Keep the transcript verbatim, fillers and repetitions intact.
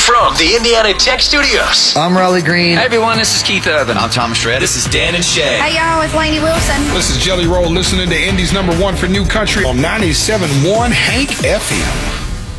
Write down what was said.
From the Indiana Tech Studios, I'm Raleigh Green. Hey everyone, this is Keith Urban. I'm Thomas Shred. This is Dan and Shay. Hey y'all, it's Lainey Wilson. This is Jelly Roll, listening to Indy's number one for New Country on ninety-seven point one Hank F M.